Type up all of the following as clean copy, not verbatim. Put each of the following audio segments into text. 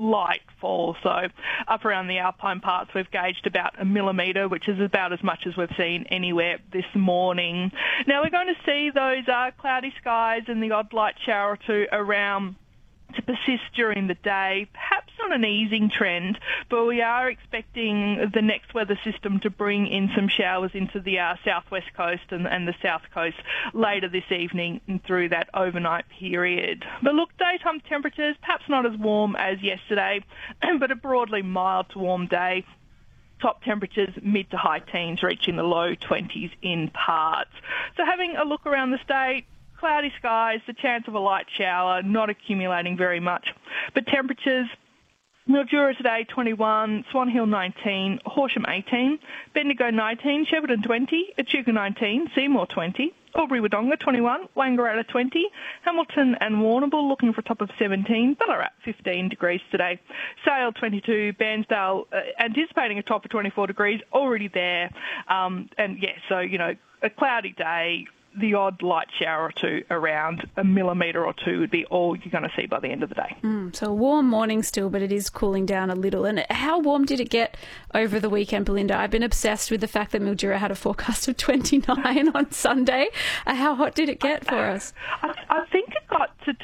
light fall. So up around the alpine parts, we've gauged about 1 millimetre, which is about as much as we've seen anywhere this morning. Now, we're going to see those cloudy skies and the odd light shower or two around to persist during the day, perhaps not an easing trend, but we are expecting the next weather system to bring in some showers into the southwest coast and the south coast later this evening and through that overnight period. But look, daytime temperatures, perhaps not as warm as yesterday, but a broadly mild to warm day. Top temperatures mid to high teens, reaching the low 20s in parts. So having a look around the state, cloudy skies, the chance of a light shower, not accumulating very much. But temperatures, Mildura today 21, Swan Hill 19, Horsham 18, Bendigo 19, Shepparton 20, Echuca 19, Seymour 20, Albury-Wodonga 21, Wangaratta 20, Hamilton and Warrnambool looking for a top of 17, Ballarat 15 degrees today, Sale 22, Bairnsdale anticipating a top of 24 degrees, already there. So, a cloudy day, the odd light shower or two around, 1 millimetre or two would be all you're going to see by the end of the day. So a warm morning still, but it is cooling down a little. And how warm did it get over the weekend, Belinda? I've been obsessed with the fact that Mildura had a forecast of 29 on Sunday. How hot did it get for us? I think it got to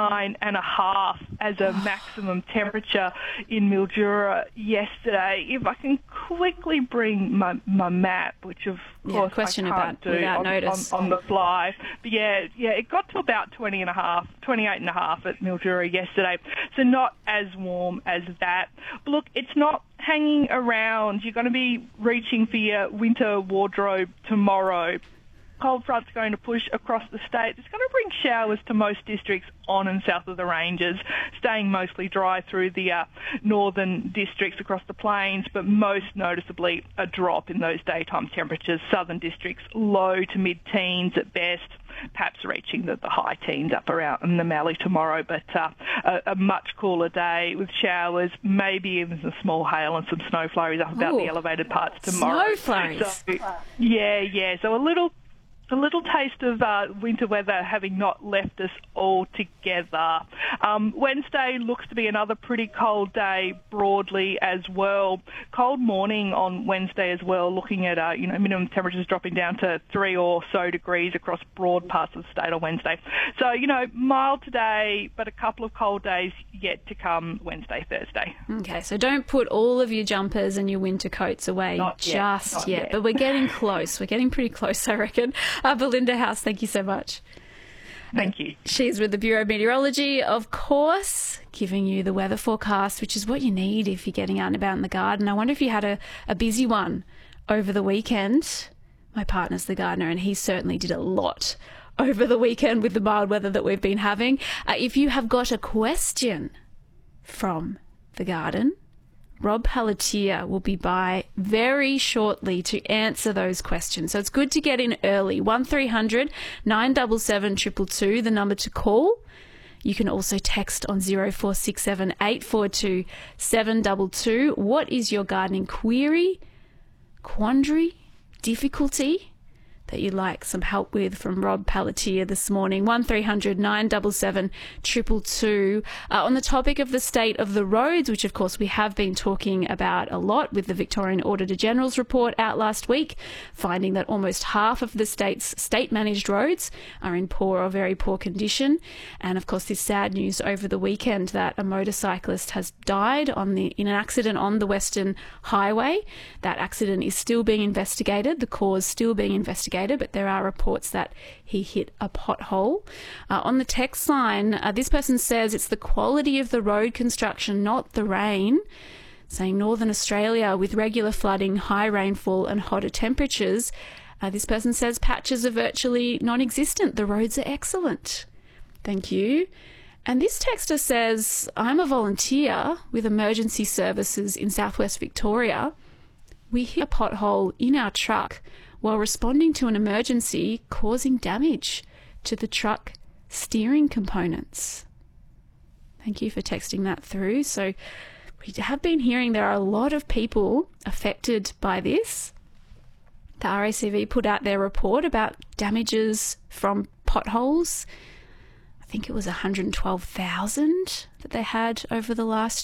29.5 as a maximum temperature in Mildura yesterday. If I can quickly bring my map, which of course I can't do without notice on the fly. But it got to about 28.5 at Mildura yesterday. So not as warm as that. But look, it's not hanging around. You're going to be reaching for your winter wardrobe tomorrow. Cold front's going to push across the state. It's going to bring showers to most districts on and south of the ranges, staying mostly dry through the northern districts across the plains, but most noticeably a drop in those daytime temperatures. Southern districts low to mid-teens at best, perhaps reaching the high teens up around in the Mallee tomorrow, but a much cooler day with showers, maybe even some small hail and some snow flurries up about the elevated parts tomorrow. Snow flurries? So a little taste of winter weather having not left us altogether. Wednesday looks to be another pretty cold day broadly as well. Cold morning on Wednesday as well, looking at minimum temperatures dropping down to 3 or so degrees across broad parts of the state on Wednesday. So, mild today, but a couple of cold days yet to come Wednesday, Thursday. Okay, so don't put all of your jumpers and your winter coats away Not yet. But we're getting close. We're getting pretty close, I reckon. Belinda House, thank you so much. Thank you. She's with the Bureau of Meteorology, of course, giving you the weather forecast, which is what you need if you're getting out and about in the garden. I wonder if you had a busy one over the weekend. My partner's the gardener, and he certainly did a lot over the weekend with the mild weather that we've been having. If you have got a question from the garden, Rob Pelletier will be by very shortly to answer those questions. So it's good to get in early. 1300 977 222, the number to call. You can also text on 0467 842 722. What is your gardening query, quandary, difficulty that you'd like some help with from Rob Pelletier this morning? 1300 977 222. On the topic of the state of the roads, which of course we have been talking about a lot with the Victorian Auditor General's report out last week, finding that almost half of the state's state-managed roads are in poor or very poor condition. And of course this sad news over the weekend that a motorcyclist has died in an accident on the Western Highway. That accident is still being investigated, the cause still being investigated, but there are reports that he hit a pothole. On the text line, this person says it's the quality of the road construction, not the rain. Saying Northern Australia with regular flooding, high rainfall and hotter temperatures. This person says patches are virtually non-existent. The roads are excellent. Thank you. And this texter says, I'm a volunteer with emergency services in southwest Victoria. We hit a pothole in our truck while responding to an emergency, causing damage to the truck steering components. Thank you for texting that through. So we have been hearing there are a lot of people affected by this. The RACV put out their report about damages from potholes. I think it was 112,000 that they had over the last